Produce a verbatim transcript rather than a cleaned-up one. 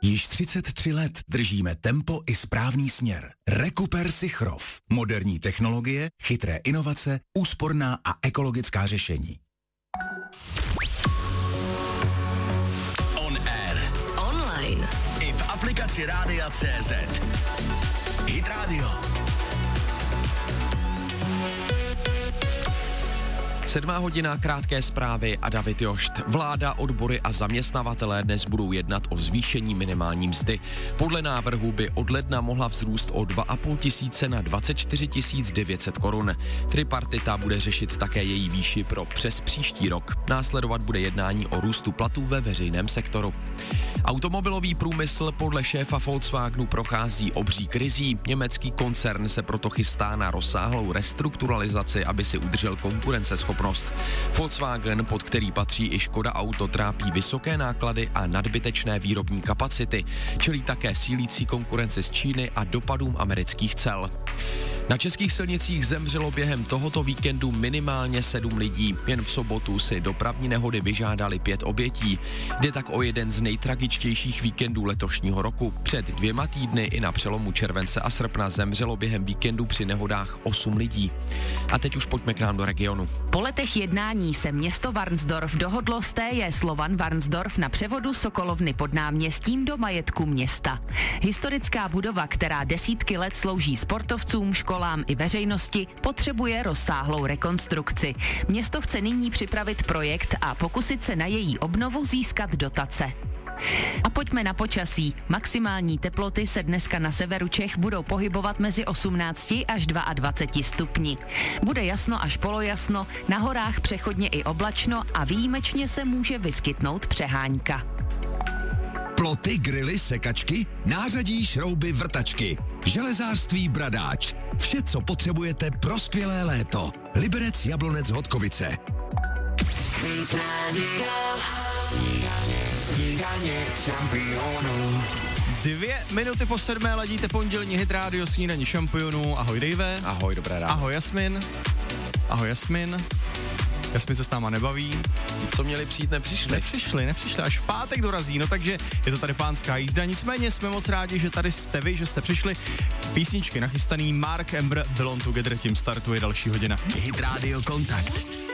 Již třicet tři let držíme tempo i správný směr. Rekuper Sichrov. Moderní technologie, chytré inovace, úsporná a ekologická řešení. On air. Online. I v aplikaci Rádia tečka cé zet. Hit Radio. Sedmá hodina, krátké zprávy a David Jošt. Vláda, odbory a zaměstnavatelé dnes budou jednat o zvýšení minimální mzdy. Podle návrhu by od ledna mohla vzrůst o dva a půl tisíce na dvacet čtyři tisíc devět set korun. Tripartita bude řešit také její výši pro přes příští rok. Následovat bude jednání o růstu platů ve veřejném sektoru. Automobilový průmysl podle šéfa Volkswagenu prochází obří krizí. Německý koncern se proto chystá na rozsáhlou restrukturalizaci, aby si udržel konkurenceschopnost. Volkswagen, pod který patří i Škoda Auto, trápí vysoké náklady a nadbytečné výrobní kapacity, čelí také sílící konkurenci z Číny a dopadům amerických cel. Na českých silnicích zemřelo během tohoto víkendu minimálně sedm lidí. Jen v sobotu si dopravní nehody vyžádali pět obětí. Jde tak o jeden z nejtragičtějších víkendů letošního roku. Před dvěma týdny i na přelomu července a srpna zemřelo během víkendu při nehodách osm lidí. A teď už pojďme k nám do regionu. Po letech jednání se město Varnsdorf dohodlo s T J Slovan Varnsdorf na převodu Sokolovny pod náměstím do majetku města. Historická budova, která desítky let slouží sportovcům, školám i veřejnosti, potřebuje rozsáhlou rekonstrukci. Město chce nyní připravit projekt a pokusit se na její obnovu získat dotace. A pojďme na počasí. Maximální teploty se dneska na severu Čech budou pohybovat mezi osmnácti až dvaceti dvěma stupni. Bude jasno až polojasno, na horách přechodně i oblačno a výjimečně se může vyskytnout přehánka. Ploty, grily, sekačky, nářadí, šrouby, vrtačky. Železářství Bradáč. Vše, co potřebujete pro skvělé léto. Liberec, Jablonec, Hodkovice. Dvě minuty po sedmé ladíte pondělní Hit Radio, snídaní šampionů. Ahoj Dave. Ahoj, dobré ráno. Ahoj Jasmin. Ahoj Jasmin. Jasmin se s náma nebaví. Co měli přijít, nepřišli. Nepřišli, nepřišli, až v pátek dorazí, no takže je to tady pánská jízda. Nicméně jsme moc rádi, že tady jste vy, že jste přišli. Písničky nachystaný, Mark Ember, Belong Together, tím startuje další hodina. Hit Radio Kontakt.